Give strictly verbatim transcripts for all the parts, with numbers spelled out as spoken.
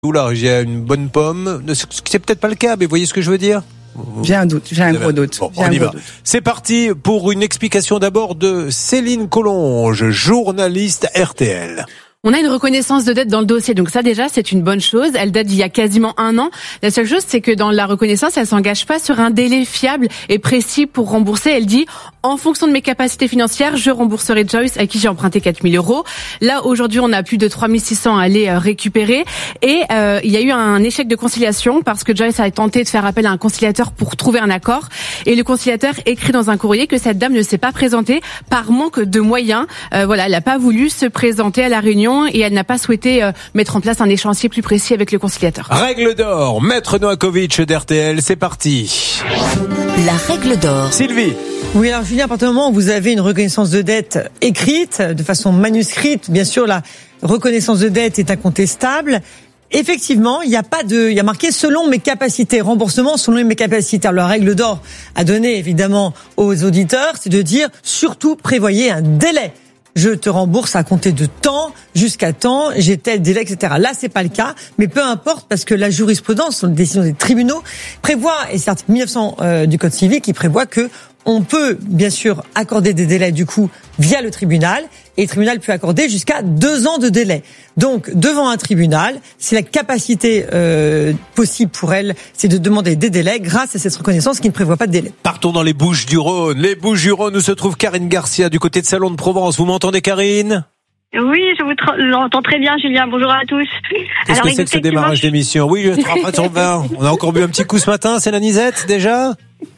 Oula, j'ai une bonne pomme. C'est peut-être pas le cas, mais vous voyez ce que je veux dire ? J'ai un doute, j'ai un gros doute. Bon, j'ai on un y gros va. doute. C'est parti pour une explication d'abord de Céline Collonge, journaliste R T L. On a une reconnaissance de dette dans le dossier, donc ça déjà c'est une bonne chose. Elle date d'il y a quasiment un an. La seule chose, c'est que dans la reconnaissance, elle s'engage pas sur un délai fiable et précis pour rembourser. Elle dit en fonction de mes capacités financières, je rembourserai Joyce à qui j'ai emprunté quatre mille euros. Là aujourd'hui, on a plus de trois mille six cents à aller récupérer et euh, il y a eu un échec de conciliation parce que Joyce a tenté de faire appel à un conciliateur pour trouver un accord et le conciliateur écrit dans un courrier que cette dame ne s'est pas présentée par manque de moyens. Euh, voilà, elle n'a pas voulu se présenter à la réunion et elle n'a pas souhaité euh, mettre en place un échéancier plus précis avec le conciliateur. Règle d'or, Maître Novakovic d'R T L, c'est parti. La règle d'or. Sylvie. Oui, alors Julien, à partir du moment où vous avez une reconnaissance de dette écrite, de façon manuscrite, bien sûr, la reconnaissance de dette est incontestable. Effectivement, il n'y a pas de, il y a marqué selon mes capacités, remboursement selon mes capacités. Alors, la règle d'or à donner évidemment aux auditeurs, c'est de dire surtout prévoyez un délai. Je te rembourse à compter de temps, jusqu'à temps, j'ai tel délai, et cetera. Là, c'est pas le cas, mais peu importe, parce que la jurisprudence, sur les décisions des tribunaux, prévoit, et c'est l'article mille neuf cents euh, du Code civil qui prévoit que on peut, bien sûr, accorder des délais, du coup, via le tribunal, et le tribunal peut accorder jusqu'à deux ans de délai. Donc, devant un tribunal, c'est la capacité euh, possible pour elle, c'est de demander des délais grâce à cette reconnaissance qui ne prévoit pas de délai. Partons dans les Bouches-du-Rhône. Les Bouches-du-Rhône, où se trouve Karine Garcia, du côté de Salon de Provence. Vous m'entendez, Karine ? Oui, je vous tra- entends très bien, Julien. Bonjour à tous. Qu'est-ce Alors, que c'est que ce démarrage d'émission ? Oui, je te rattrape sur le vin. On a encore bu un petit coup ce matin, c'est la Nisette, déjà ?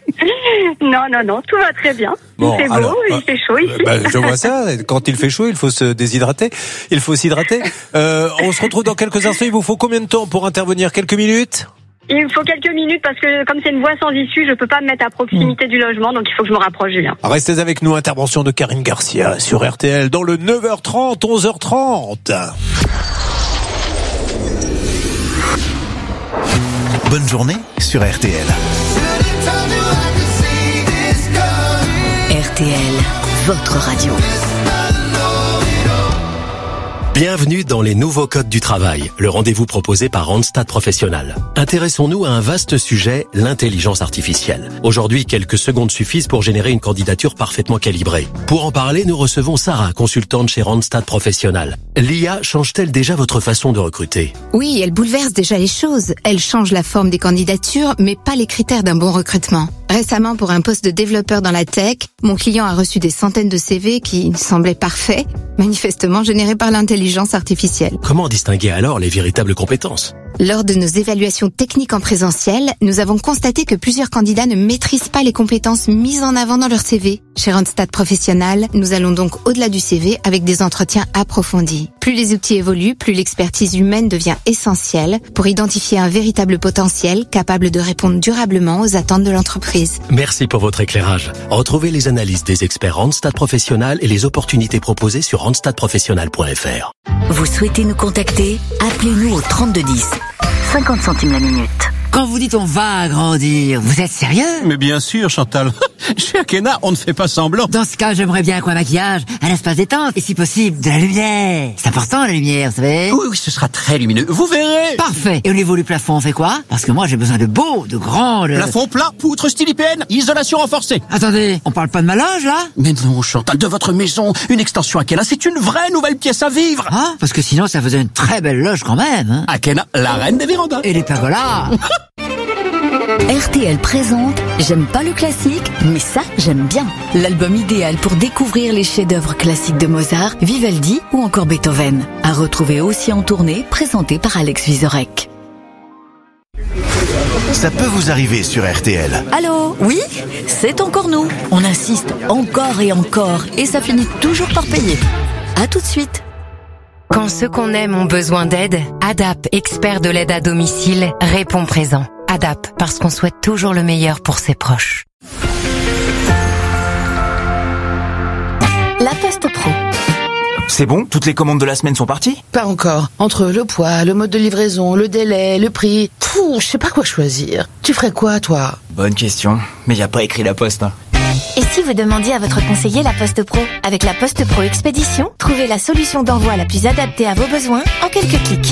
Non, non, non, tout va très bien. Bon, il fait alors, beau, bah, il fait chaud ici. Bah, je vois ça. Quand il fait chaud, il faut se déshydrater. Il faut s'hydrater. Euh, on se retrouve dans quelques instants. Il vous faut combien de temps pour intervenir ? Quelques minutes ? Il me faut quelques minutes parce que comme c'est une voie sans issue, je peux pas me mettre à proximité mmh. du logement, donc il faut que je me rapproche, Julien. Restez avec nous. Intervention de Karine Garcia sur R T L dans le neuf heures trente, onze heures trente. Bonne journée sur R T L. R T L, votre radio. Bienvenue dans les nouveaux codes du travail, le rendez-vous proposé par Randstad Professionnel. Intéressons-nous à un vaste sujet, l'intelligence artificielle. Aujourd'hui, quelques secondes suffisent pour générer une candidature parfaitement calibrée. Pour en parler, nous recevons Sarah, consultante chez Randstad Professionnel. L'I A change-t-elle déjà votre façon de recruter ? Oui, elle bouleverse déjà les choses. Elle change la forme des candidatures, mais pas les critères d'un bon recrutement. Récemment, pour un poste de développeur dans la tech, mon client a reçu des centaines de C V qui semblaient parfaits, manifestement générés par l'intelligence artificielle. Comment distinguer alors les véritables compétences ? Lors de nos évaluations techniques en présentiel, nous avons constaté que plusieurs candidats ne maîtrisent pas les compétences mises en avant dans leur C V. Chez Randstad Professionnel, nous allons donc au-delà du C V avec des entretiens approfondis. Plus les outils évoluent, plus l'expertise humaine devient essentielle pour identifier un véritable potentiel capable de répondre durablement aux attentes de l'entreprise. Merci pour votre éclairage. Retrouvez les analyses des experts Randstad Professionnel et les opportunités proposées sur randstad professionnel point f r. Vous souhaitez nous contacter ? Appelez-nous au trente-deux dix. cinquante centimes la minute. Quand vous dites on va agrandir, vous êtes sérieux ? Mais bien sûr, Chantal. Chez Akena, on ne fait pas semblant. Dans ce cas, j'aimerais bien quoi, maquillage, un espace détente, et si possible, de la lumière. C'est important, la lumière, vous savez ? Oui, oui, ce sera très lumineux. Vous verrez. Parfait. Et au niveau du plafond, on fait quoi ? Parce que moi, j'ai besoin de beau, de grand... De... Plafond plat, poutre style I P N, isolation renforcée. Attendez, on parle pas de ma loge, là ? Mais non, Chantal, de votre maison, une extension Akena, c'est une vraie nouvelle pièce à vivre. Ah, parce que sinon, ça faisait une très belle loge quand même. Hein. Akena, la reine des vérandas. Et les pergolas. R T L présente J'aime pas le classique, mais ça, j'aime bien. L'album idéal pour découvrir les chefs-d'œuvre classiques de Mozart, Vivaldi ou encore Beethoven. À retrouver aussi en tournée, présenté par Alex Vizorek. Ça peut vous arriver sur R T L. Allô ? Oui ? C'est encore nous. On insiste encore et encore, et ça finit toujours par payer. À tout de suite. Quand ceux qu'on aime ont besoin d'aide, A D A P, expert de l'aide à domicile, répond présent. A D A P, parce qu'on souhaite toujours le meilleur pour ses proches. La Poste Pro. C'est bon ? Toutes les commandes de la semaine sont parties ? Pas encore. Entre le poids, le mode de livraison, le délai, le prix... Pouh, je sais pas quoi choisir. Tu ferais quoi, toi ? Bonne question. Mais y a pas écrit la Poste, hein. Et si vous demandiez à votre conseiller la Poste Pro ? Avec la Poste Pro Expédition, trouvez la solution d'envoi la plus adaptée à vos besoins en quelques clics.